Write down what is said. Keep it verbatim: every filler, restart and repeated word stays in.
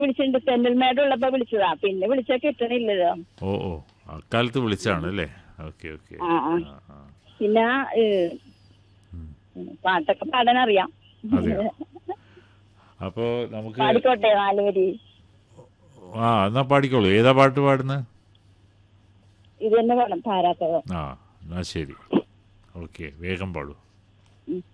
വിളിച്ചിട്ടുണ്ട്. തെന്നൽ മേടം ഉള്ളപ്പോ വിളിച്ചതാ, പിന്നെ വിളിച്ചാ കിട്ടണില്ലല്ലോ. ഓ ഓ അക്കാലത്ത് വിളിച്ചാണ് അല്ലേ? Okay okay. ആ ആ പിന്നെ ഏ, പാട്ടൊക്കെ പാടാൻ അറിയാം. അതെയോ? അപ്പോൾ നമുക്ക് പാടിക്കോട്ടെ നാല് വരി. ആ എന്നാ പാടിക്കോളൂ. ഏതാ പാട്ട് പാടുന്നത്? ഇത് തന്നെ പാടാം, താരാത്തവം. ആ എന്നാ ശരി. ഓക്കെ, വേഗം പാടൂ.